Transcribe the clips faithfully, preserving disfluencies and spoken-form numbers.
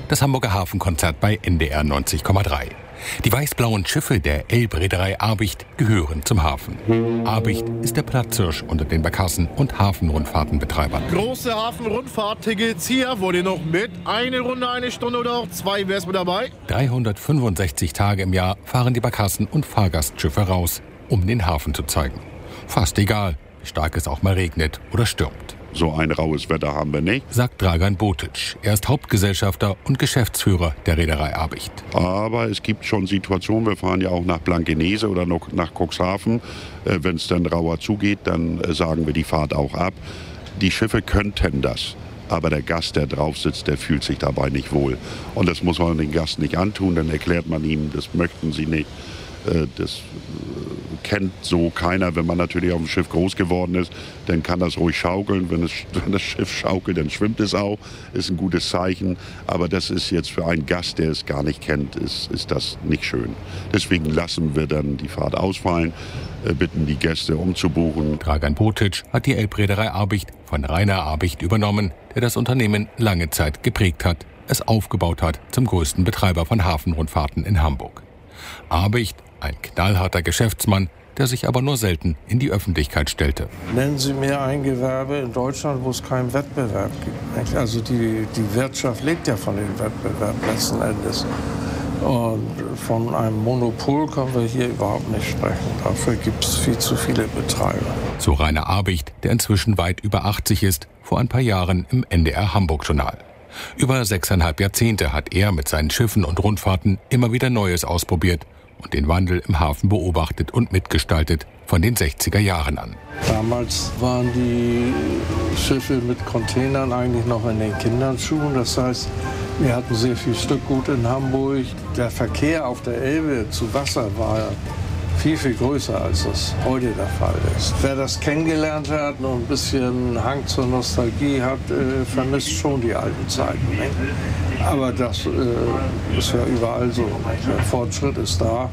Das Hamburger Hafenkonzert bei N D R neunzig Komma drei. Die weiß-blauen Schiffe der Elbreederei Abicht gehören zum Hafen. Abicht ist der Platzhirsch unter den Barkassen- und Hafenrundfahrtenbetreibern. Große Hafenrundfahrt-Tickets hier. Wollt ihr noch mit? Eine Runde, eine Stunde oder auch zwei? Wer ist mit dabei? dreihundertfünfundsechzig Tage im Jahr fahren die Barkassen- und Fahrgastschiffe raus, um den Hafen zu zeigen. Fast egal, wie stark es auch mal regnet oder stürmt. So ein raues Wetter haben wir nicht, sagt Dragan Botic. Er ist Hauptgesellschafter und Geschäftsführer der Reederei Abicht. Aber es gibt schon Situationen, wir fahren ja auch nach Blankenese oder noch nach Cuxhaven. Äh, Wenn es dann rauer zugeht, dann äh, sagen wir die Fahrt auch ab. Die Schiffe könnten das. Aber der Gast, der drauf sitzt, der fühlt sich dabei nicht wohl. Und das muss man den Gast nicht antun, dann erklärt man ihm, das möchten sie nicht. Äh, das kennt so keiner. Wenn man natürlich auf dem Schiff groß geworden ist, dann kann das ruhig schaukeln. Wenn, es, wenn das Schiff schaukelt, dann schwimmt es auch. Ist ein gutes Zeichen. Aber das ist jetzt für einen Gast, der es gar nicht kennt, ist, ist das nicht schön. Deswegen lassen wir dann die Fahrt ausfallen, äh, bitten die Gäste umzubuchen. Dragan Botic hat die Elbreederei Abicht von Rainer Abicht übernommen, der das Unternehmen lange Zeit geprägt hat, es aufgebaut hat zum größten Betreiber von Hafenrundfahrten in Hamburg. Abicht, ein knallharter Geschäftsmann, der sich aber nur selten in die Öffentlichkeit stellte. Nennen Sie mir ein Gewerbe in Deutschland, wo es keinen Wettbewerb gibt. Also die, die Wirtschaft lebt ja von dem Wettbewerb letzten Endes. Und von einem Monopol können wir hier überhaupt nicht sprechen. Dafür gibt es viel zu viele Betreiber. So Rainer Abicht, der inzwischen weit über achtzig ist, vor ein paar Jahren im N D R Hamburg-Journal. Über sechseinhalb Jahrzehnte hat er mit seinen Schiffen und Rundfahrten immer wieder Neues ausprobiert und den Wandel im Hafen beobachtet und mitgestaltet von den sechziger Jahren an. Damals waren die Schiffe mit Containern eigentlich noch in den Kinderschuhen. Das heißt, wir hatten sehr viel Stückgut in Hamburg. Der Verkehr auf der Elbe zu Wasser war viel, viel größer, als das heute der Fall ist. Wer das kennengelernt hat und ein bisschen Hang zur Nostalgie hat, äh, vermisst schon die alten Zeiten. Ne? Aber das äh, ist ja überall so. Der Fortschritt ist da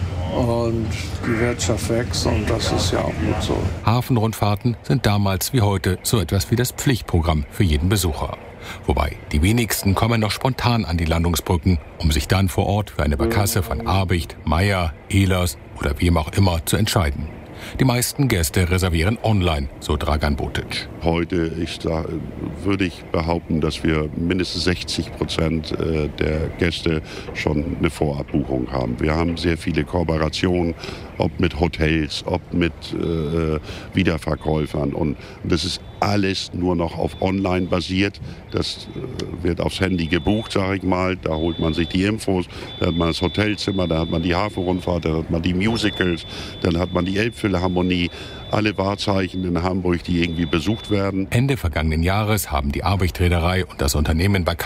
und die Wirtschaft wächst und das ist ja auch gut so. Hafenrundfahrten sind damals wie heute so etwas wie das Pflichtprogramm für jeden Besucher. Wobei die wenigsten kommen noch spontan an die Landungsbrücken, um sich dann vor Ort für eine Barkasse von Abicht, Meyer, Ehlers oder wem auch immer zu entscheiden. Die meisten Gäste reservieren online, so Dragan Botic. Heute ich da, würde ich behaupten, dass wir mindestens sechzig Prozent der Gäste schon eine Vorabbuchung haben. Wir haben sehr viele Kooperationen, ob mit Hotels, ob mit äh, Wiederverkäufern. Und das ist alles nur noch auf online basiert. Das äh, wird aufs Handy gebucht, sage ich mal. Da holt man sich die Infos, da hat man das Hotelzimmer, da hat man die Hafenrundfahrt, da hat man die Musicals, dann hat man die Elbphilharmonie. Alle Wahrzeichen in Hamburg, die irgendwie besucht werden. Ende vergangenen Jahres haben die Abicht-Reederei und das Unternehmen